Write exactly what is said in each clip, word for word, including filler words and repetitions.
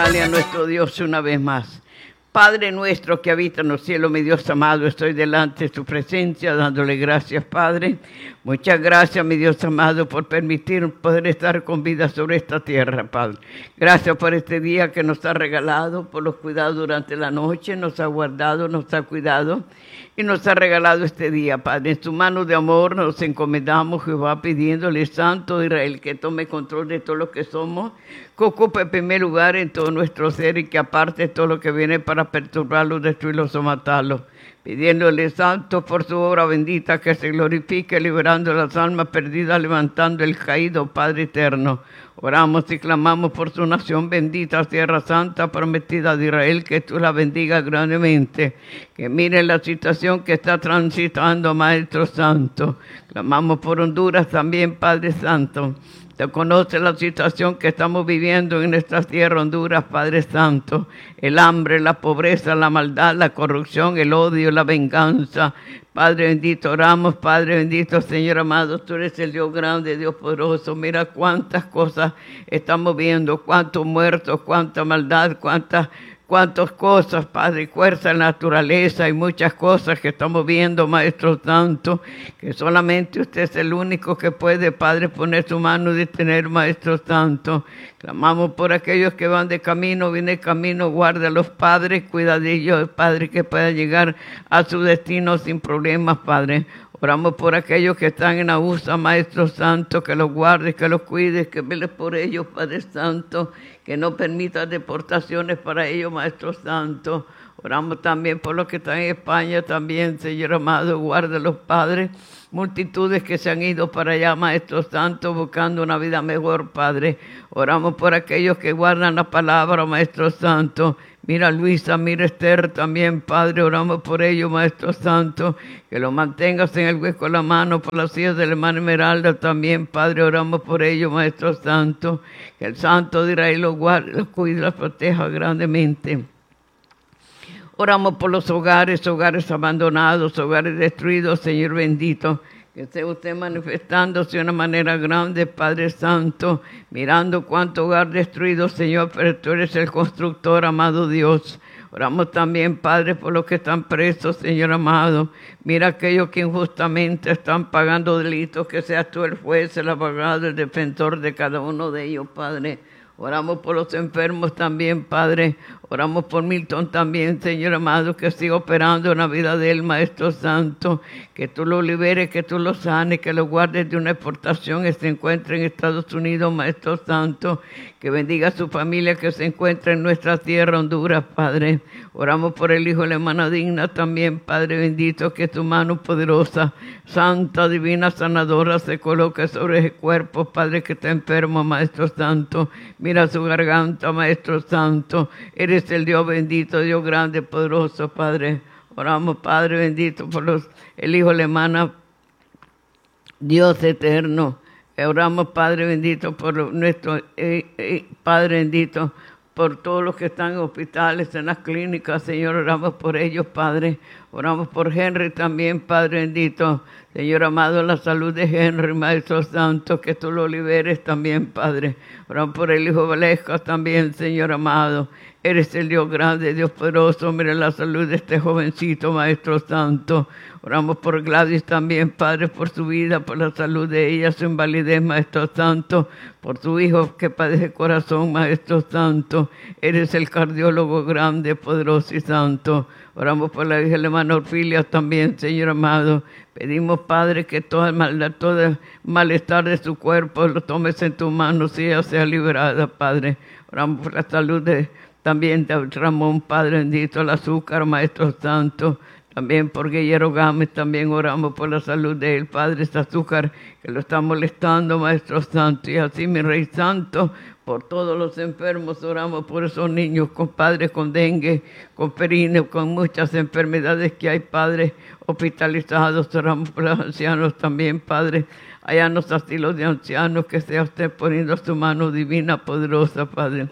Pidámosle a nuestro Dios una vez más. Padre nuestro que habita en los cielos, mi Dios amado, estoy delante de tu presencia dándole gracias, Padre. Muchas gracias, mi Dios amado, por permitir poder estar con vida sobre esta tierra, Padre. Gracias por este día que nos ha regalado, por los cuidados durante la noche, nos ha guardado, nos ha cuidado y nos ha regalado este día, Padre. En su mano de amor nos encomendamos, Jehová, pidiéndole, Santo de Israel, que tome control de todo lo que somos, que ocupe el primer lugar en todo nuestro ser y que aparte todo lo que viene para perturbarlo, destruirlo o matarlo. Pidiéndole, Santo, por su obra bendita, que se glorifique, liberando las almas perdidas, levantando el caído, Padre eterno. Oramos y clamamos por su nación bendita, Tierra Santa, prometida de Israel, que tú la bendigas grandemente. Que mire la situación que está transitando, Maestro Santo. Clamamos por Honduras también, Padre Santo. Te conoce la situación que estamos viviendo en nuestra tierra, Honduras, Padre Santo. El hambre, la pobreza, la maldad, la corrupción, el odio, la venganza. Padre bendito, oramos, Padre bendito, Señor amado, tú eres el Dios grande, Dios poderoso. Mira cuántas cosas estamos viendo, cuántos muertos, cuánta maldad, cuántas... Cuántas cosas, Padre, fuerza, naturaleza y muchas cosas que estamos viendo, Maestro Santo, que solamente usted es el único que puede, Padre, poner su mano y detener, Maestro Santo. Clamamos por aquellos que van de camino, viene de camino, guarda a los padres, cuida de ellos, Padre, que puedan llegar a su destino sin problemas, Padre. Oramos por aquellos que están en Abusa, Maestro Santo, que los guardes, que los cuides, que veles por ellos, Padre Santo, que no permita deportaciones para ellos, Maestro Santo. Oramos también por los que están en España también, Señor amado, guarda a los padres. Multitudes que se han ido para allá, Maestro Santo, buscando una vida mejor, Padre. Oramos por aquellos que guardan la palabra, Maestro Santo. Mira Luisa, mira Esther también, Padre, oramos por ellos, Maestro Santo, que lo mantengas en el hueco de la mano, por las hijas de la hermana Esmeralda también, Padre, oramos por ellos, Maestro Santo, que el Santo de Israel los guarde, los cuide y los proteja grandemente. Oramos por los hogares, hogares abandonados, hogares destruidos, Señor bendito. Que esté usted manifestándose de una manera grande, Padre Santo, mirando cuánto hogar destruido, Señor, pero tú eres el constructor, amado Dios. Oramos también, Padre, por los que están presos, Señor amado. Mira aquellos que injustamente están pagando delitos, que seas tú el juez, el abogado, el defensor de cada uno de ellos, Padre. Oramos por los enfermos también, Padre. Oramos por Milton también, Señor amado, que siga operando en la vida de él, Maestro Santo. Que tú lo liberes, que tú lo sanes, que lo guardes de una exportación que se encuentre en Estados Unidos, Maestro Santo. Que bendiga a su familia que se encuentra en nuestra tierra, Honduras, Padre. Oramos por el hijo de la hermana Digna también, Padre bendito, que tu mano poderosa, santa, divina, sanadora, se coloque sobre ese cuerpo, Padre, que está enfermo, Maestro Santo. Mira su garganta, Maestro Santo. Eres el Dios bendito, Dios grande, poderoso, Padre. Oramos, Padre bendito, por los, el hijo de la hermana, Dios eterno. Oramos, Padre bendito, por nuestro eh, eh, Padre bendito, por todos los que están en hospitales, en las clínicas, Señor, oramos por ellos, Padre. Oramos por Henry también, Padre bendito. Señor amado, la salud de Henry, Maestro Santo, que tú lo liberes también, Padre. Oramos por el hijo Valesca también, Señor amado. Eres el Dios grande, Dios poderoso. Mira la salud de este jovencito, Maestro Santo. Oramos por Gladys también, Padre, por su vida, por la salud de ella, su invalidez, Maestro Santo. Por su hijo que padece corazón, Maestro Santo. Eres el cardiólogo grande, poderoso y santo. Oramos por la hija de la hermana Orfilia también, Señor amado. Pedimos, Padre, que toda maldad, todo malestar de su cuerpo lo tomes en tus manos y ella sea liberada, Padre. Oramos por la salud de, también de Ramón, Padre bendito, el azúcar, Maestro Santo. También por Guillermo Gámez, también oramos por la salud de él, Padre, este azúcar que lo está molestando, Maestro Santo. Y así, mi Rey Santo, por todos los enfermos, oramos por esos niños, con padres con dengue, con perine, con muchas enfermedades que hay, Padre, hospitalizados. Oramos por los ancianos también, Padre, allá en los asilos de ancianos, que sea usted poniendo su mano divina, poderosa, Padre.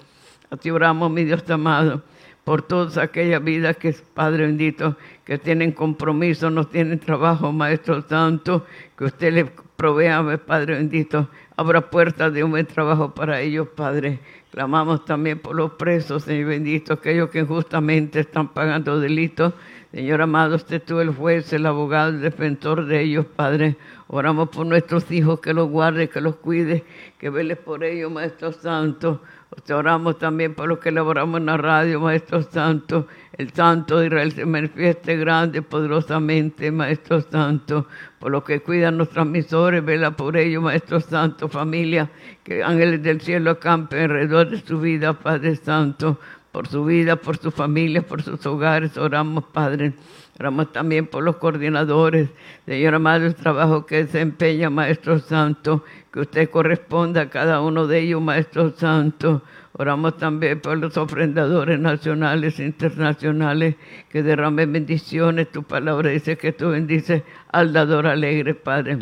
Así oramos, mi Dios amado, por todas aquellas vidas que, Padre bendito, que tienen compromiso, no tienen trabajo, Maestro Santo, que usted les provea, Padre bendito, abra puertas de un buen trabajo para ellos, Padre. Clamamos también por los presos, Señor bendito, aquellos que injustamente están pagando delitos. Señor amado, usted tú el juez, el abogado, el defensor de ellos, Padre. Oramos por nuestros hijos, que los guarde, que los cuide, que vele por ellos, Maestro Santo. Te oramos también por los que laboramos en la radio, Maestro Santo. El Santo de Israel se manifieste grande, poderosamente, Maestro Santo. Por los que cuidan los transmisores, vela por ellos, Maestro Santo. Familia, que ángeles del cielo acampen alrededor de su vida, Padre Santo. Por su vida, por su familia, por sus hogares, oramos, Padre. Oramos también por los coordinadores. Señor amado, el trabajo que desempeña, Maestro Santo, que usted corresponda a cada uno de ellos, Maestro Santo. Oramos también por los ofrendadores nacionales e internacionales, que derramen bendiciones. Tu palabra dice que tú bendices al dador alegre, Padre.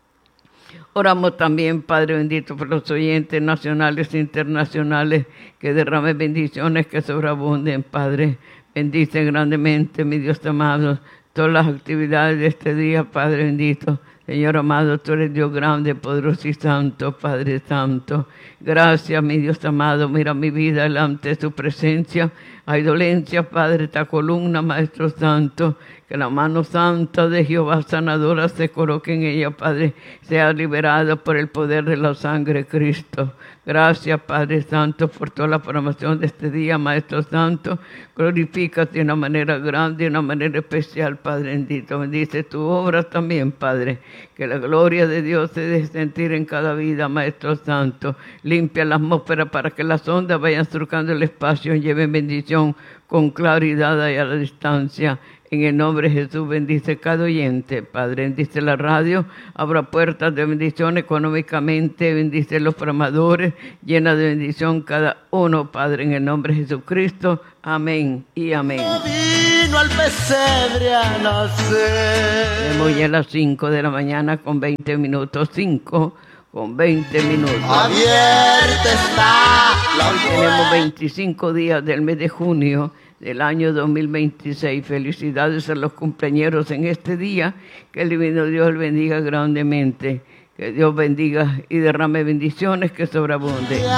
Oramos también, Padre bendito, por los oyentes nacionales e internacionales, que derramen bendiciones que sobreabunden, Padre. Bendice grandemente, mi Dios amado, todas las actividades de este día, Padre bendito. Señor amado, tú eres Dios grande, poderoso y santo, Padre santo. Gracias, mi Dios amado. Mira mi vida delante de su presencia. Hay dolencia, Padre, esta columna, Maestro Santo. Que la mano santa de Jehová sanadora se coloque en ella, Padre. Sea liberada por el poder de la sangre de Cristo. Gracias, Padre Santo, por toda la programación de este día, Maestro Santo. Glorifícate de una manera grande, de una manera especial, Padre bendito. Bendice tu obra también, Padre. Que la gloria de Dios se deje sentir en cada vida, Maestro Santo. Limpia la atmósfera para que las ondas vayan surcando el espacio y lleven bendición con claridad y a la distancia. En el nombre de Jesús, bendice cada oyente, Padre. Bendice la radio, abra puertas de bendición económicamente, bendice los programadores, llena de bendición cada uno, Padre, en el nombre de Jesucristo. Amén y amén. Vino al pesebre a nacer. Tenemos ya las cinco de la mañana con veinte minutos, cinco con veinte minutos. Abierta está la Tenemos veinticinco días del mes de junio del año dos mil veintiséis. Felicidades a los cumpleañeros en este día. Que el divino Dios les bendiga grandemente. Que Dios bendiga y derrame bendiciones que sobreabunden.